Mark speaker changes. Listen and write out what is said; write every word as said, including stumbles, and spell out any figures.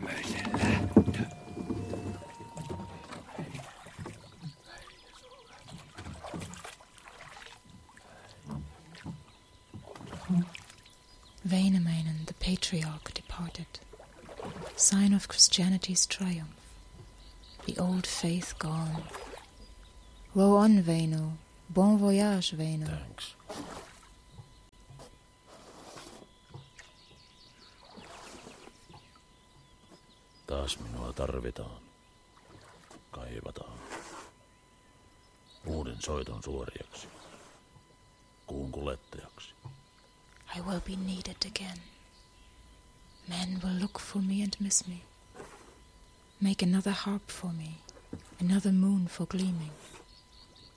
Speaker 1: tämmöisen lähtö.
Speaker 2: Väinämöinen, the patriarch, departed. Sign of Christianity's triumph. The old faith gone. Row on, Väinö. Bon voyage, Väinö.
Speaker 3: Thanks. Taas minua tarvitaan. Kaivataan. Uuden soiton suoriaksi. Kuun kuljettajaksi.
Speaker 2: I will be needed again. Men will look for me and miss me. Make another harp for me, another moon for gleaming.